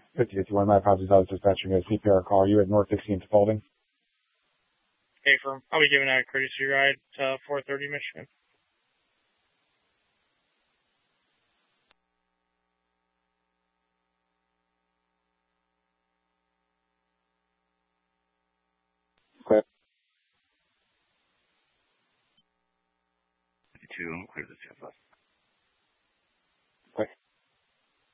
5051, my apologies, I was dispatching a CPR call. You at North 16th Spalding? Hey, firm. I'll be giving a courtesy ride to 430 Michigan. Clear. 52, clear the CFS.